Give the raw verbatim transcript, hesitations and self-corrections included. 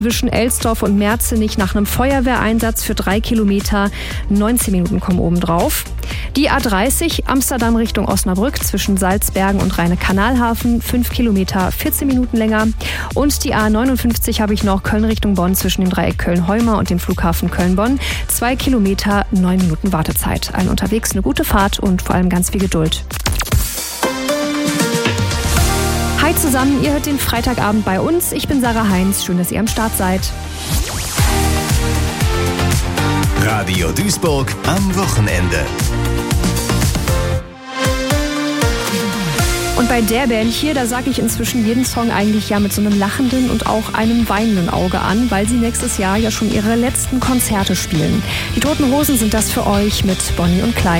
Zwischen Elsdorf und Merzenich nach einem Feuerwehreinsatz für drei Kilometer. neunzehn Minuten kommen obendrauf. Die A dreißig Amsterdam Richtung Osnabrück zwischen Salzbergen und Rheine-Kanalhafen. fünf Kilometer, vierzehn Minuten länger. Und die A neunundfünfzig habe ich noch Köln Richtung Bonn zwischen dem Dreieck Köln-Heuma und dem Flughafen Köln-Bonn. zwei Kilometer, neun Minuten Wartezeit. Allen unterwegs eine gute Fahrt und vor allem ganz viel Geduld. Hi zusammen, ihr hört den Freitagabend bei uns. Ich bin Sarah Heinz, schön, dass ihr am Start seid. Radio Duisburg am Wochenende. Und bei der Band hier, da sage ich inzwischen jeden Song eigentlich ja mit so einem lachenden und auch einem weinenden Auge an, weil sie nächstes Jahr ja schon ihre letzten Konzerte spielen. Die Toten Hosen sind das für euch mit Bonnie und Clyde.